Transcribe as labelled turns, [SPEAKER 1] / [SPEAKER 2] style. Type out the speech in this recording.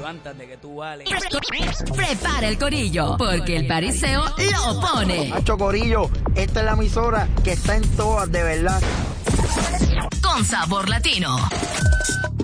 [SPEAKER 1] levántate que tú vales.
[SPEAKER 2] Prepara el corillo, porque el pariseo lo pone.
[SPEAKER 3] Hacho corillo, esta es la emisora que está en todas, de verdad.
[SPEAKER 2] Con sabor latino.